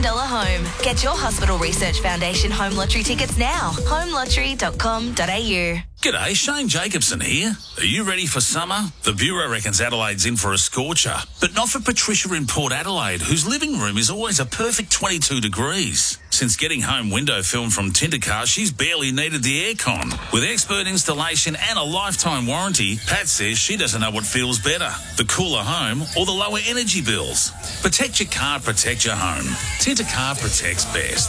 million home. Get your Hospital Research Foundation home lottery tickets now. homelottery.com.au. G'day, Shane Jacobson here. Are you ready for summer? The Bureau reckons Adelaide's in for a scorcher, but not for Patricia in Port Adelaide, whose living room is always a perfect 22 degrees. Since getting home window film from Tintercar, she's barely needed the aircon. With expert installation and a lifetime warranty, Pat says she doesn't know what feels better, the cooler home or the lower energy bills. Protect your car, protect your home. Tintercar protects best.